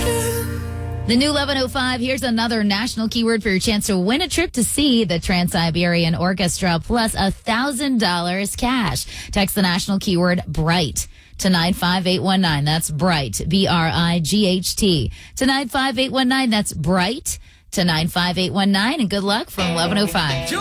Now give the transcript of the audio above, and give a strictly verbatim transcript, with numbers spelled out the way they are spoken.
The new eleven oh five, here's another national keyword for your chance to win a trip to see the Trans-Siberian Orchestra plus one thousand dollars cash. Text the national keyword BRIGHT to nine five eight one nine. That's BRIGHT, B R I G H T. To nine five eight one nine, that's BRIGHT to nine five eight one nine. And good luck from eleven oh five.